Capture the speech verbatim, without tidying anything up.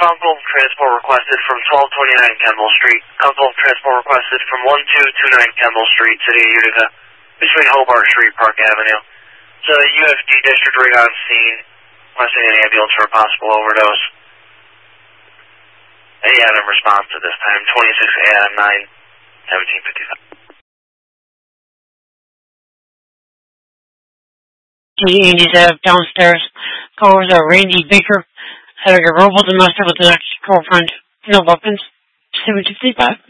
Uncle transport requested from twelve twenty-nine Kemble Street. Uncle transport requested from one two two nine Kemble Street, City of Utica, between Hobart Street, Park Avenue. So the U F D district rig on scene, requesting an ambulance for a possible overdose. A Adam response at this time, twenty-six A M nine, seventeen fifty-five. Andy's uh, downstairs. Calls uh, Randy Baker. Had a verbal domestic with his ex-girlfriend. No weapons. seven fifty-five.